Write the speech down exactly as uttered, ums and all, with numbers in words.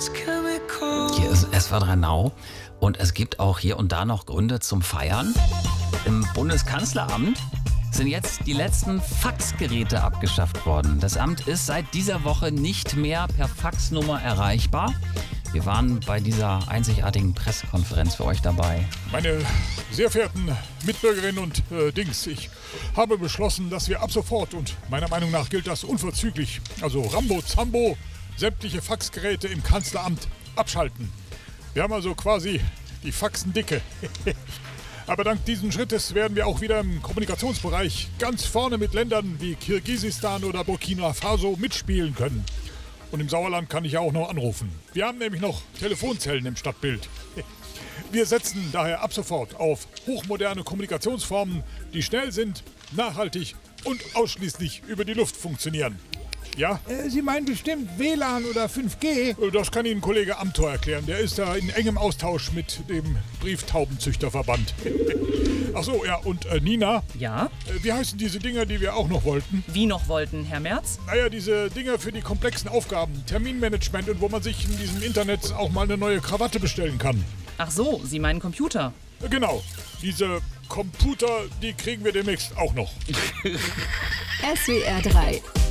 Hier ist S W R drei Now und es gibt auch hier und da noch Gründe zum Feiern. Im Bundeskanzleramt sind jetzt die letzten Faxgeräte abgeschafft worden. Das Amt ist seit dieser Woche nicht mehr per Faxnummer erreichbar. Wir waren bei dieser einzigartigen Pressekonferenz für euch dabei. Meine sehr verehrten Mitbürgerinnen und äh, Dings, ich habe beschlossen, dass wir ab sofort, und meiner Meinung nach gilt das unverzüglich, also Rambo Zambo, sämtliche Faxgeräte im Kanzleramt abschalten. Wir haben also quasi die Faxen dicke. Aber dank dieses Schrittes werden wir auch wieder im Kommunikationsbereich ganz vorne mit Ländern wie Kirgisistan oder Burkina Faso mitspielen können. Und im Sauerland kann ich ja auch noch anrufen. Wir haben nämlich noch Telefonzellen im Stadtbild. Wir setzen daher ab sofort auf hochmoderne Kommunikationsformen, die schnell sind, nachhaltig und ausschließlich über die Luft funktionieren. Ja? Äh, Sie meinen bestimmt W L A N oder fünf G? Das kann Ihnen Kollege Amthor erklären. Der ist da in engem Austausch mit dem Brieftaubenzüchterverband. Ach so, ja, und äh, Nina? Ja? Äh, wie heißen diese Dinger, die wir auch noch wollten? Wie noch wollten, Herr Merz? Naja, diese Dinger für die komplexen Aufgaben, Terminmanagement und wo man sich in diesem Internet auch mal eine neue Krawatte bestellen kann. Ach so, Sie meinen Computer. Äh, genau, diese Computer, die kriegen wir demnächst auch noch. S W R drei